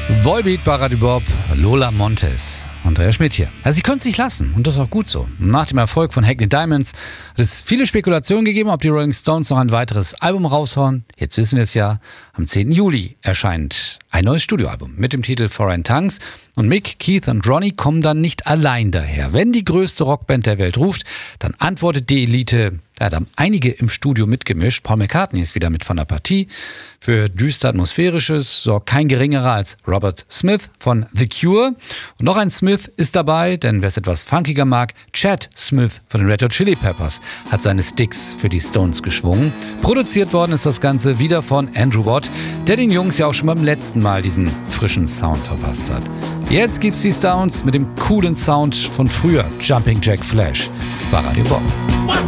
Volbeat bei Radio Bob, Lola Montez. Andrea Schmidt hier. Also sie können es nicht lassen und das ist auch gut so. Nach dem Erfolg von Hackney Diamonds hat es viele Spekulationen gegeben, ob die Rolling Stones noch ein weiteres Album raushauen. Jetzt wissen wir es ja, am 10. Juli erscheint ein neues Studioalbum mit dem Titel Foreign Tongues. Und Mick, Keith und Ronnie kommen dann nicht allein daher. Wenn die größte Rockband der Welt ruft, dann antwortet die Elite. Da haben einige im Studio mitgemischt. Paul McCartney ist wieder mit von der Partie. Für düster Atmosphärisches sorgt kein geringerer als Robert Smith von The Cure. Und noch ein Smith ist dabei, denn wer es etwas funkiger mag, Chad Smith von den Red Hot Chili Peppers hat seine Sticks für die Stones geschwungen. Produziert worden ist das Ganze wieder von Andrew Watt, der den Jungs ja auch schon beim letzten Mal diesen frischen Sound verpasst hat. Jetzt gibt's die Stones mit dem coolen Sound von früher, Jumping Jack Flash bei Radio Bob.